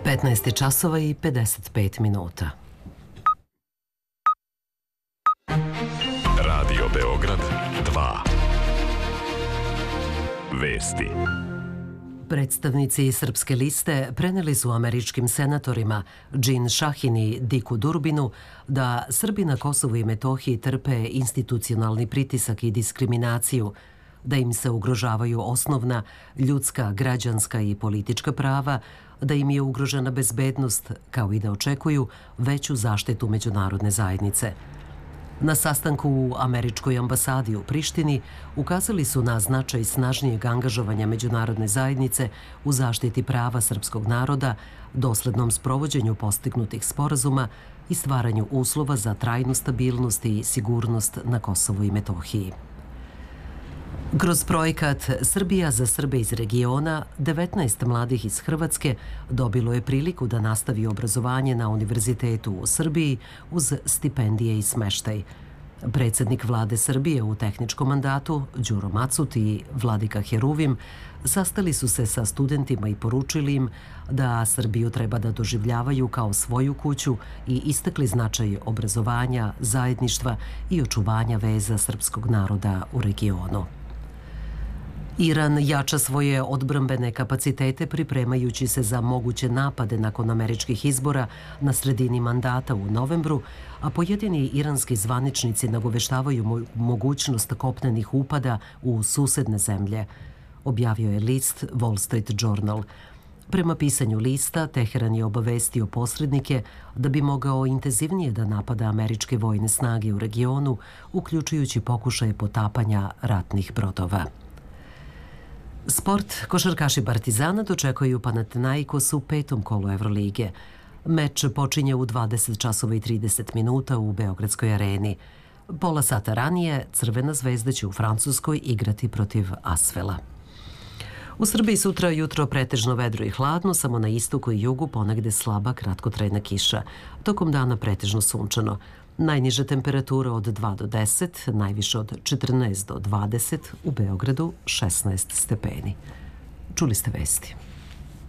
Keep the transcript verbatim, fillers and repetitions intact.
petnaest časova i pedeset pet minuta. Radio Beograd dva. Vesti. Predstavnici Srpske liste preneli su američkim senatorima Džin Šahin i Diku Durbinu da Srbi na Kosovu i Metohiji trpe institucionalni pritisak i diskriminaciju, da im se ugrožavaju osnovna ljudska, građanska i politička prava, da im je ugrožena bezbednost, kao i da očekuju veću zaštitu međunarodne zajednice. Na sastanku u američkoj ambasadi u Prištini ukazali su na značaj snažnijeg angažovanja međunarodne zajednice u zaštiti prava srpskog naroda, doslednom sprovođenju postignutih sporazuma i stvaranju uslova za trajnu stabilnost i sigurnost na Kosovu i Metohiji. Kroz projekat Srbija za Srbe iz regiona, devetnaest mladih iz Hrvatske dobilo je priliku da nastavi obrazovanje na univerzitetu u Srbiji uz stipendije i smeštaj. Predsjednik vlade Srbije u tehničkom mandatu, Đuro Macut i Vladika Heruvim, sastali su se sa studentima i poručili im da Srbiju treba da doživljavaju kao svoju kuću i istakli značaj obrazovanja, zajedništva i očuvanja veza srpskog naroda u regionu. Iran jača svoje odbrambene kapacitete pripremajući se za moguće napade nakon američkih izbora na sredini mandata u novembru, a pojedini iranski zvaničnici nagoveštavaju mogućnost kopnenih upada u susedne zemlje, objavio je list Wall Street Journal. Prema pisanju lista, Teheran je obavestio posrednike da bi mogao intenzivnije da napada američke vojne snage u regionu, uključujući pokušaje potapanja ratnih brodova. Sport. Košarkaši Partizana dočekuju Panathinaikos u petom kolu Evrolige. Meč počinje u dvadeset časova i trideset minuta u Beogradskoj areni. Pola sata ranije Crvena zvezda će u Francuskoj igrati protiv Asvela. U Srbiji sutra jutro pretežno vedro i hladno, samo na istoku i jugu ponegde slaba kratkotrajna kiša. Tokom dana pretežno sunčano. Najniža temperatura od dva do deset, najviše od četrnaest do dvadeset, u Beogradu šesnaest stepeni. Čuli ste vesti.